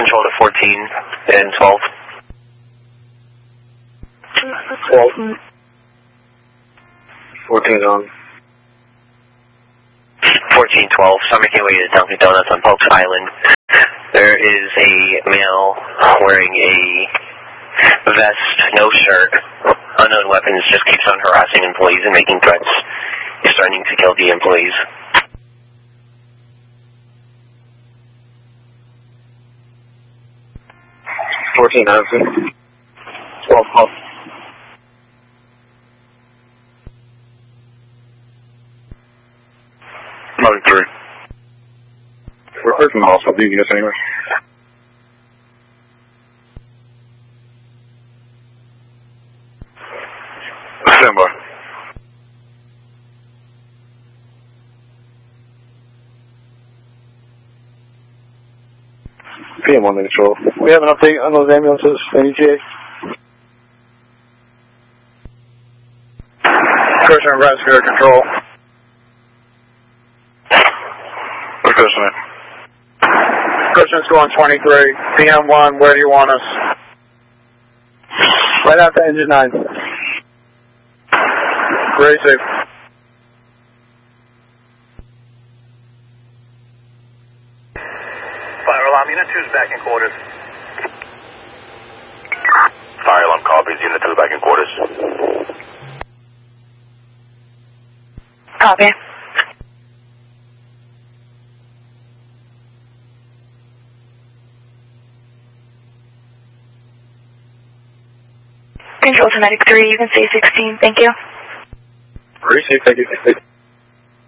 Control to 14 and 12. 12. 14 on. 1412, so I'm making my way to Dunkin' Donuts on Polk's Island. There is a male wearing a vest, no shirt, unknown weapons, just keeps on harassing employees and making threats. He's threatening to kill the employees. 14 Hudson. 12 Puff. Another 3. We're clear from the hospital. Do you get us anywhere? Stand by. PM1 control. We have an update on those ambulances, NEGA. Cushman Investigator Control. What's Cushman? Cushman's going 23. PM1, where do you want us? Right after engine 9. Very safe. Fire alarm, Unit 2's back in quarters. Fire alarm copies, Unit 2 back in quarters. Copy. Control to Medic 3, you can say 16, thank you. Very safe, thank you.